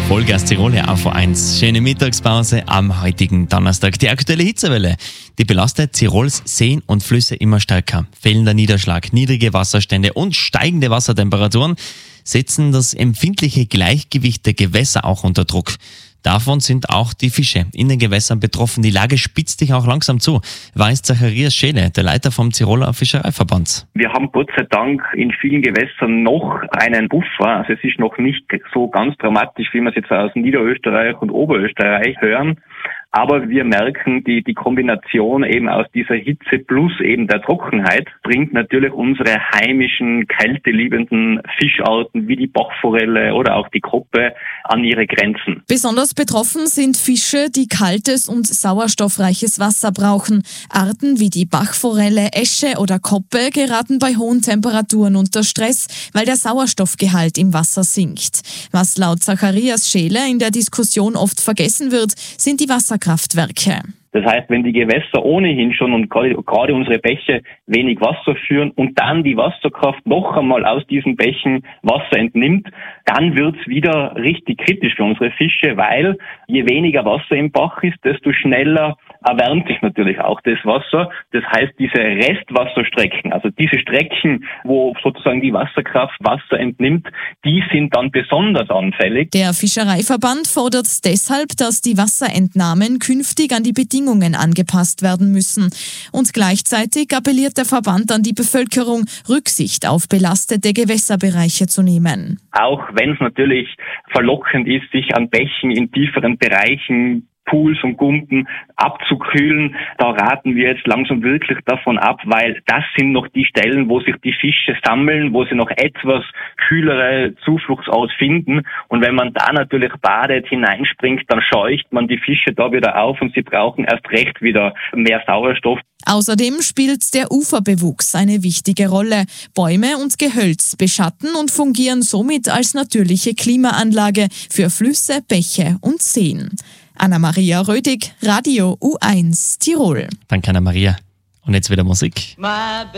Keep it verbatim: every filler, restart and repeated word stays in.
Vollgas Tirol hier auf A eins. Schöne Mittagspause am heutigen Donnerstag. Die aktuelle Hitzewelle, die belastet Tirols Seen und Flüsse immer stärker. Fehlender Niederschlag, niedrige Wasserstände und steigende Wassertemperaturen setzen das empfindliche Gleichgewicht der Gewässer auch unter Druck. Davon sind auch die Fische in den Gewässern betroffen. Die Lage spitzt sich auch langsam zu, weiß Zacharias Scheele, der Leiter vom Tiroler Fischereiverband. Wir haben Gott sei Dank in vielen Gewässern noch einen Buffer. Also es ist noch nicht so ganz dramatisch, wie wir es jetzt aus Niederösterreich und Oberösterreich hören. Aber wir merken, die, die Kombination eben aus dieser Hitze plus eben der Trockenheit bringt natürlich unsere heimischen, kälteliebenden Fischarten wie die Bachforelle oder auch die Koppe an ihre Grenzen. Besonders betroffen sind Fische, die kaltes und sauerstoffreiches Wasser brauchen. Arten wie die Bachforelle, Äsche oder Koppe geraten bei hohen Temperaturen unter Stress, weil der Sauerstoffgehalt im Wasser sinkt. Was laut Zacharias Scheele in der Diskussion oft vergessen wird, sind die Wasserkraftwerke. Das heißt, wenn die Gewässer ohnehin schon und gerade unsere Bäche wenig Wasser führen und dann die Wasserkraft noch einmal aus diesen Bächen Wasser entnimmt, dann wird's wieder richtig kritisch für unsere Fische, weil je weniger Wasser im Bach ist, desto schneller erwärmt sich natürlich auch das Wasser. Das heißt, diese Restwasserstrecken, also diese Strecken, wo sozusagen die Wasserkraft Wasser entnimmt, die sind dann besonders anfällig. Der Fischereiverband fordert deshalb, dass die Wasserentnahmen künftig an die Bedingungen angepasst werden müssen. Und gleichzeitig appelliert der Verband an die Bevölkerung, Rücksicht auf belastete Gewässerbereiche zu nehmen. Auch wenn es natürlich verlockend ist, sich an Bächen in tieferen Bereichen, Pools und Gumpen abzukühlen, da raten wir jetzt langsam wirklich davon ab, weil das sind noch die Stellen, wo sich die Fische sammeln, wo sie noch etwas kühlere Zufluchtsort finden. Und wenn man da natürlich badet, hineinspringt, dann scheucht man die Fische da wieder auf und sie brauchen erst recht wieder mehr Sauerstoff. Außerdem spielt der Uferbewuchs eine wichtige Rolle. Bäume und Gehölz beschatten und fungieren somit als natürliche Klimaanlage für Flüsse, Bäche und Seen. Anna-Maria Rödig, Radio U eins Tirol. Danke, Anna-Maria. Und jetzt wieder Musik.